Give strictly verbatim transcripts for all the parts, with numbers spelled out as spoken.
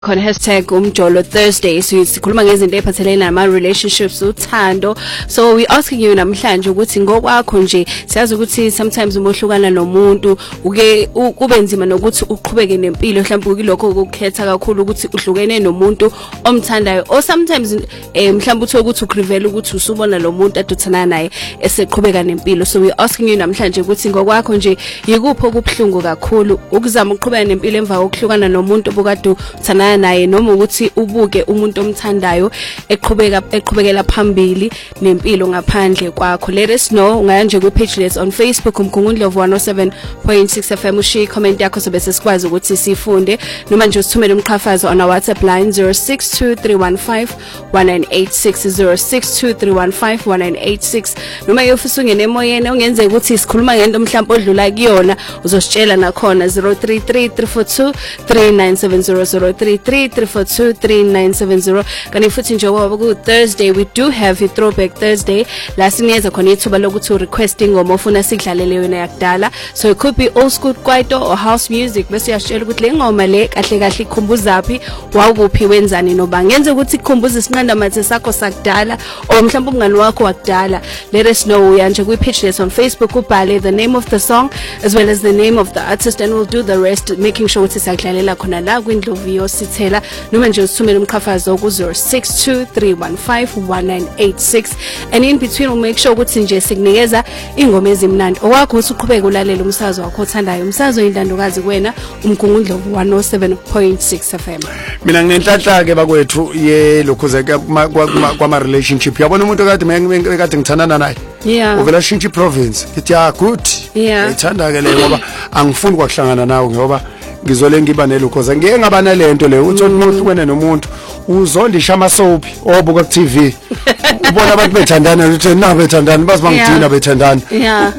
khona hashtag umjolo Thursday so sikhuluma ngezinto eziphathelene nama relationships uthando. So we asking you namhlanje ukuthi ngokwakho nje siyazi ukuthi sometimes umohlukana nomuntu uke kube nzima nokuthi uqhubeke nempilo mhlawumbe kulokho ukukhetha kakhulu ukuthi uhlukene nomuntu omthandayo or sometimes eh mhlawumbe uthola ukuthi ukrivela ukuthi usubona lo muntu aduthana naye eseqhubeka nempilo. So we asking you namhlanje ukuthi ngokwakho nje yikuphi okubhlungu kakhulu ukuzama uqhubeka nempilo emva kokuhlukana nomuntu obukade uthana naye noma ukuthi ubuke umuntu omthandayo eqhubeka eqhubekela phambili nempilo ngaphandle kwakho. Let us know ungaya nje ku page let's on Facebook umkhungundlovu one oh seven point six F M ushi comment yakho sobe sesikwazi ukuthi sifunde noma nje usithumele umqhafazo on our WhatsApp line zero six two three one five one nine eight six zero six two three one five one nine eight six noma yofisa ungene emoyeni ungenzeka ukuthi sikhuluma ngento mhlawumbe odlula kuyona uzositshela nakhona zero three three three four two three nine seven zero zero three three three four two three nine seven zero. Kanti futhi njengoba ku Thursday we do have a throwback Thursday la sinikeza khona ithuba lokuthi requesting ngoma ofuna sidlalele yona yakudala. So it could be old school kwaito or house music bese yasitshela ukuthi le ngoma le kahle kahle ikhumbuzaphi wawuphi wenzani noba ngenze ukuthi ikhumbuze isinqanda mathe sakho sakudala or mhlawumbe umngani wakho wakudala. Let us know uya nje ku page let's on Facebook ubhale the name of the song as well as the name of the artist and we'll do the rest making sure ukuthi sakudlalela khona la kwindlovu yosithela noma nje usithumele umqhafazo ku zero six two three one five one nine eight six and in between we'll make sure ukuthi nje sikunikeza ingoma ezimnandi owakho usuqhubeka ulalela umsakazo wakho othandayo umsakazo indandokazi kuwena umkhungundlovu one oh seven point six F M. Mina nginenhlanhla ke bakwethu ye lokhuze kwama relationship yabona umuntu kade kade ngithandana naye yeah uvela shintsha province ngithi ya good yeah ithanda ke le ngoba angifuni kwakuhlangana nawe ngoba ngizole ngiba nelokhoza ngeke ngaba nalento le uthi umuntu nomuntu uzondisha amasoap obuka ku T V ubona abantu bethandana uthi na bethandana bazi bangidina bethandana yeah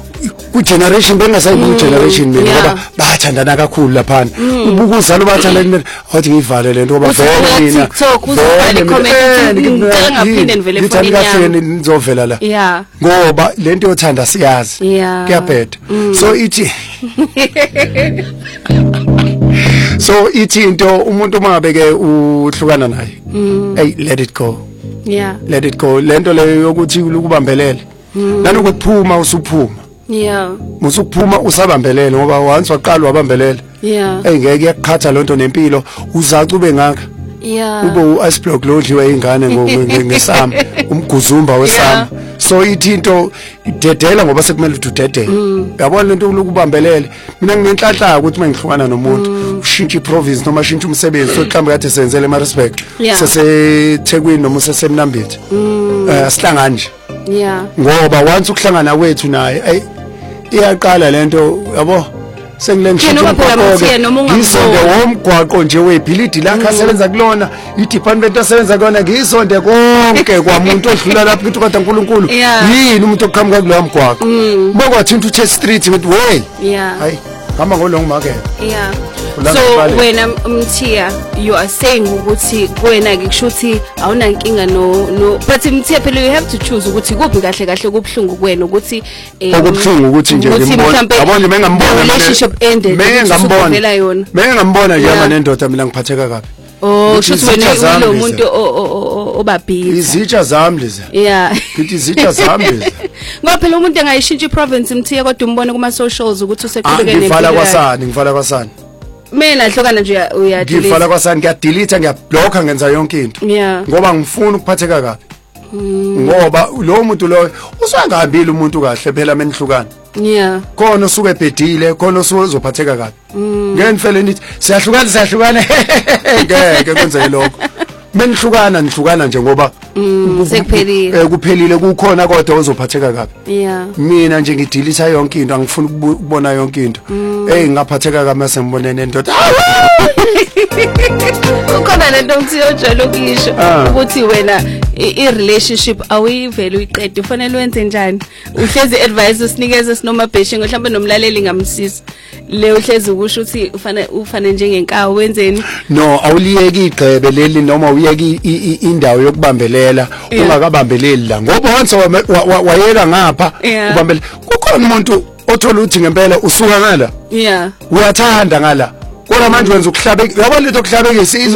ku generation bengasayibu generation mina ngoba bathandana kakhulu lapha ubuka uzalo bathandana athi ngivale lento ngoba vele mina TikTok uzobhala comment ngaphinde nivele phone yami nizovela la yeah ngoba lento yothanda siyazi kuyabheda so ithi so ithi into umuntu mangabeke uhlukana naye hey let it go yeah let it go lento leyo yokuthi ukubambelela nanokuphuma usuphuma yeah musuphuma usabambelele ngoba once waqala wabambelela yeah hey ngeke yakukhatha lonto nempilo uzacube ngaka yeah ube u-ice block lodliwe ingane ngesama umguzumba wesama so ithi into idedela ngoba sekumele ukuthi udedele yabona lento lokubambelele mina nginenhlanhla ukuthi mangihlukana nomuntu ushintshe iprovince noma ushintshe umsebenzi so mhlawumbe kade senzele eMaritzburg seseThekwini noma sesemnambithi eh sihlangana nje yeah ngoba once ukuhlangana kwethu naye ay iyaqala lento yabo sengilengishintsha ngizonde womgwaqo nje webhilidi lakhe asebenza kulona idepartment asebenza kuyona ngizonde konke kwamuntu odlula lapho ukuthi kodwa uNkulunkulu yini umuntu oqhamuka kulowo mgwaqo bokwathi into Church Street ngithi hey yeah hayi hamba ngolong market yeah so wena Mthiya you are saying ukuthi wena ngikushuthi awunankinga no no but Mthiya phela you have to choose ukuthi kuphi kahle kahle kubhlungu kuwena ukuthi okubhlungu ukuthi nje ngibona yabona mengambona relationship ended mengambona yona mengambona nje ama nendoda mina ngiphatheka kabi oh shuthi wena lo muntu obabhiza izitsha zami lezi yeah ngithi izitsha zami lezi ngoba phela umuntu engayishintsha iprovince Mthiya kodwa umbone kuma socials ukuthi useqhubekene nempilo ngivala kwasani ngivala kwasani mina hlokana nje uya delete ngivala kwasani ngiya delete ngiya block ngenza yonke into ngoba ngifuna ukuphatheka kabi ngoba lo muntu lo usangahambile umuntu kahle phela menihlukana yeah khona usuke ebhedile khona usuzophatheka kabi ngenifele nithi siyahlukana siyahlukana ngeke kwenze lokho menihlukana nihlukana nje ngoba sekuphelile kuphelile kukhona kodwa uzophatheka kabi yeah mina nje ngidilisa yonke into angifuni ukubona yonke into hey ngaphatheka kabi mase ngibone nendoda ukhona lento Mthiya ojwayele ukisho ukuthi wena i-relationship awuyivele uyiqede ufanele wenze njani uhlezi advice usinikeze sinoma bashing mhlawumbe nomlaleli ngamsisi le uhlezi ukusho ukuthi ufane ufane njengenkawu wenzeni no awuliyeki igcebe leli noma uyeki indawo yokubambelela ungakabambeleli la ngoba once wayeka ngapha ubambele kukhona umuntu othola ukuthi ngempela usuka ngala yeah uyathanda ngala kodwa manje wenza ukuhlabeka yabo letho kuhlabekisa